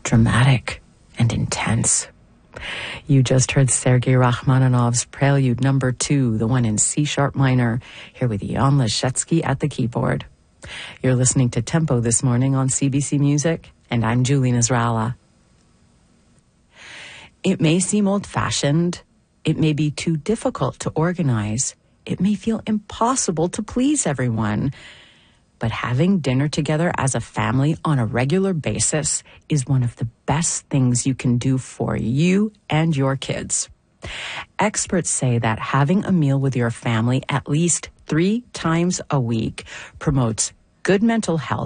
dramatic and intense. You just heard Sergei Rachmaninoff's Prelude No. 2, the one in C-sharp minor, here with Jan Leszecki at the keyboard. You're listening to Tempo this morning on CBC Music, and I'm Julie Nasrallah. It may seem old-fashioned. It may be too difficult to organize. It may feel impossible to please everyone. But having dinner together as a family on a regular basis is one of the best things you can do for you and your kids. Experts say that having a meal with your family at least 3 times a week promotes good mental health